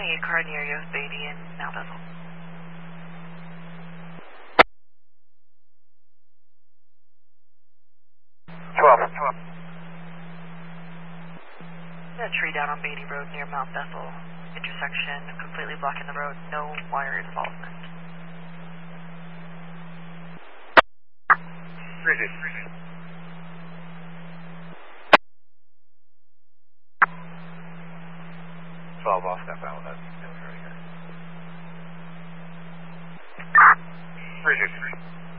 28 car near you, Beatty and Mount Bethel. A tree down on Beatty Road near Mount Bethel intersection, completely blocking the road, no wire involvement. Rigid. 12 off, step out with that. Rigid.